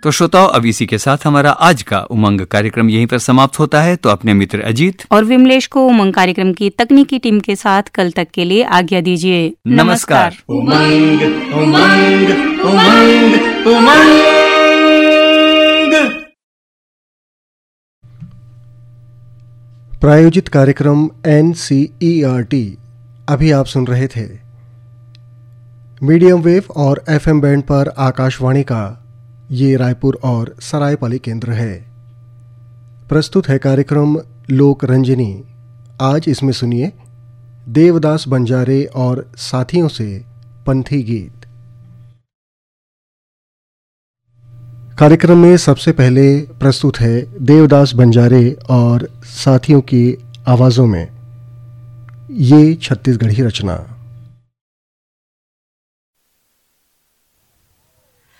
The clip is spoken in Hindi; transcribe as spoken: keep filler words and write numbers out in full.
तो श्रोताओं, अब इसी के साथ हमारा आज का उमंग कार्यक्रम यहीं पर समाप्त होता है। तो अपने मित्र अजीत और विमलेश को उमंग कार्यक्रम की तकनीकी टीम के साथ कल तक के लिए आज्ञा दीजिए। नमस्कार। उमंग उमंग उमंग उमंग। प्रायोजित कार्यक्रम N C E R T अभी आप सुन रहे थे। मीडियम वेव और एफ एम बैंड पर आकाशवाणी का ये रायपुर और सरायपाली केंद्र है। प्रस्तुत है कार्यक्रम लोक रंजनी। आज इसमें सुनिए देवदास बंजारे और साथियों से पंथी गीत। कार्यक्रम में सबसे पहले प्रस्तुत है देवदास बंजारे और साथियों की आवाज़ों में ये छत्तीसगढ़ी रचना।